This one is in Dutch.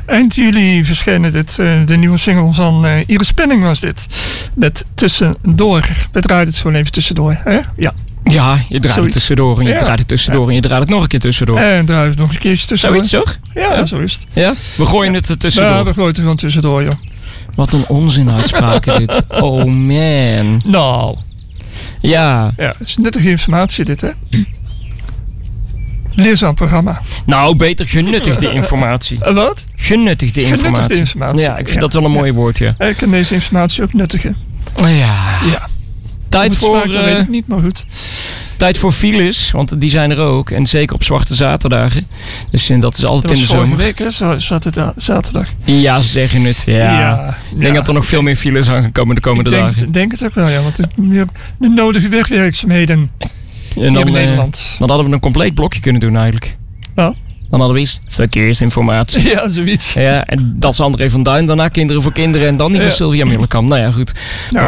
Eind juli verschenen de nieuwe single van Iris Penning was dit. Met Tussendoor. We draaien het gewoon even tussendoor. Hè? Ja. Ja, je draait het tussendoor en je draait het tussendoor en je draait het nog een keer tussendoor. En draaien het nog een keertje tussendoor. Zoiets toch? Ja, zo is het. Ja? We gooien het er tussendoor. Ja, we gooien het er gewoon tussendoor, joh. Wat een onzinuitspraken dit. Oh man. Nou. Ja. Ja, het is nuttige informatie dit, hè. Leerzaam programma. Nou, beter genuttigde informatie. Wat? Genuttigde informatie. Genuttigde informatie. Ja, ik vind dat wel een mooi woord, ja. Ik kan deze informatie ook nuttigen. Ja. Tijd voor... dat weet ik niet, maar goed. Tijd voor files, want die zijn er ook. En zeker op zwarte zaterdagen. Dus dat is altijd in de zomer. Vorige week, hè? Zaterdag. Ja, zeggen het. Ja. Ik denk dat er nog veel meer files aan gaan komen de komende dagen. Ik denk het ook wel, ja. Want we hebben de nodige wegwerkzaamheden hier in Nederland. Dan hadden we een compleet blokje kunnen doen eigenlijk. Ja. Dan hadden we eens verkeersinformatie. Ja, zoiets. Ja, en dat is André van Duin. Daarna Kinderen voor Kinderen. En dan die van Sylvia Middelkamp. Nou ja, goed. Nou,